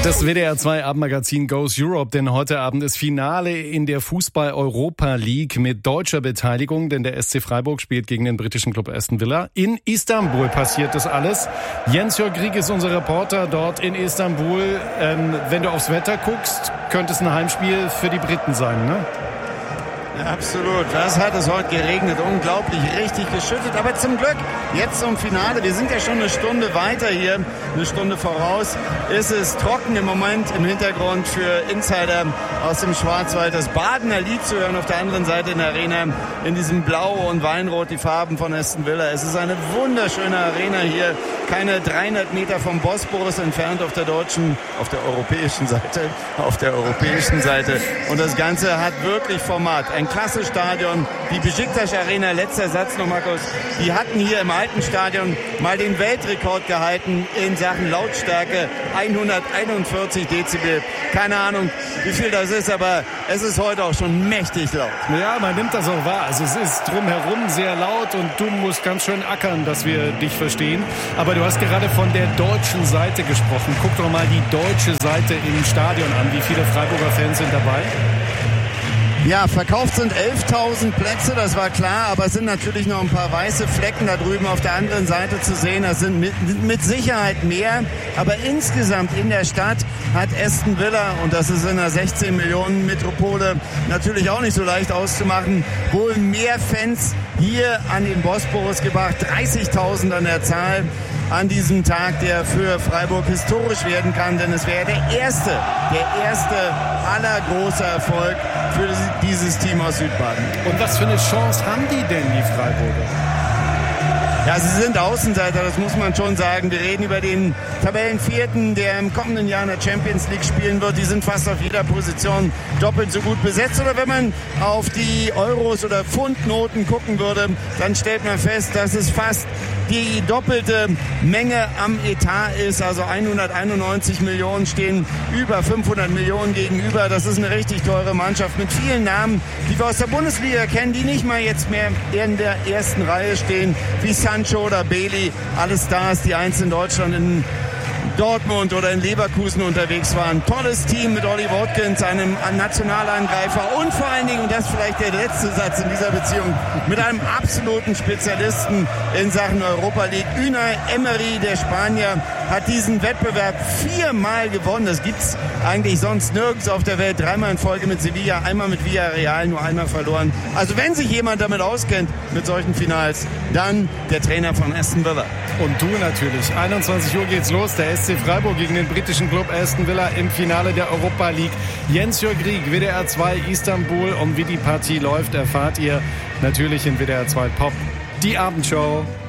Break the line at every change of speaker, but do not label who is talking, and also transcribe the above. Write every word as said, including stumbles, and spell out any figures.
Das W D R zwei Abendmagazin Goes Europe, denn heute Abend ist Finale in der Fußball-Europa League mit deutscher Beteiligung, denn der S C Freiburg spielt gegen den britischen Club Aston Villa. In Istanbul passiert das alles. Jens-Jörg Grieg ist unser Reporter dort in Istanbul. Ähm, wenn du aufs Wetter guckst, könnte es ein Heimspiel für die Briten sein, ne?
Ja, absolut. Das hat es heute geregnet. Unglaublich, richtig geschüttet. Aber zum Glück, jetzt zum Finale. Wir sind ja schon eine Stunde weiter hier, eine Stunde voraus. Ist es trocken im Moment im Hintergrund für Insider aus dem Schwarzwald. Das Badener Lied zu hören auf der anderen Seite in der Arena. In diesem Blau und Weinrot, die Farben von Aston Villa. Es ist eine wunderschöne Arena hier. Keine dreihundert Meter vom Bosporus entfernt auf der deutschen, auf der europäischen Seite. Auf der europäischen Seite. Und das Ganze hat wirklich Format. Ein klasse Stadion, die Besiktas Arena, letzter Satz noch, Markus, die hatten hier im alten Stadion mal den Weltrekord gehalten in Sachen Lautstärke, hunderteinundvierzig Dezibel. Keine Ahnung, wie viel das ist, aber es ist heute auch schon mächtig laut.
Ja, man nimmt das auch wahr. Also es ist drumherum sehr laut und du musst ganz schön ackern, dass wir dich verstehen. Aber du hast gerade von der deutschen Seite gesprochen. Guck doch mal die deutsche Seite im Stadion an. Wie viele Freiburger Fans sind dabei?
Ja, verkauft sind elftausend Plätze, das war klar, aber es sind natürlich noch ein paar weiße Flecken da drüben auf der anderen Seite zu sehen. Das sind mit, mit Sicherheit mehr, aber insgesamt in der Stadt hat Aston Villa, und das ist in einer sechzehn Millionen Metropole natürlich auch nicht so leicht auszumachen, wohl mehr Fans hier an den Bosporus gebracht, dreißigtausend an der Zahl. An diesem Tag, der für Freiburg historisch werden kann, denn es wäre der erste, der erste aller großer Erfolg für dieses Team aus Südbaden.
Und was für eine Chance haben die denn, die Freiburger?
Ja, sie sind Außenseiter, das muss man schon sagen. Wir reden über den Tabellenvierten, der im kommenden Jahr in der Champions League spielen wird. Die sind fast auf jeder Position doppelt so gut besetzt. Oder wenn man auf die Euros- oder Pfundnoten gucken würde, dann stellt man fest, dass es fast die doppelte Menge am Etat ist. Also hunderteinundneunzig Millionen stehen über fünfhundert Millionen gegenüber. Das ist eine richtig teure Mannschaft mit vielen Namen, die wir aus der Bundesliga kennen, die nicht mal jetzt mehr in der ersten Reihe stehen, wie Sancho oder Bailey. Alle Stars, die einst in Deutschland in Dortmund oder in Leverkusen unterwegs waren. Tolles Team mit Ollie Watkins, einem Nationalangreifer und vor allen Dingen, und das ist vielleicht der letzte Satz in dieser Beziehung, mit einem absoluten Spezialisten in Sachen Europa League. Unai Emery, der Spanier, hat diesen Wettbewerb viermal gewonnen. Das gibt's eigentlich sonst nirgends auf der Welt. Dreimal in Folge mit Sevilla, einmal mit Villarreal, nur einmal verloren. Also wenn sich jemand damit auskennt, mit solchen Finals, dann der Trainer von Aston Villa.
Und du natürlich. einundzwanzig Uhr geht's los. Der S C Freiburg gegen den britischen Club Aston Villa im Finale der Europa League. Jens-Jörg Grieg, W D R zwei Istanbul. Und wie die Partie läuft, erfahrt ihr natürlich in W D R zwei Pop. Die Abendshow.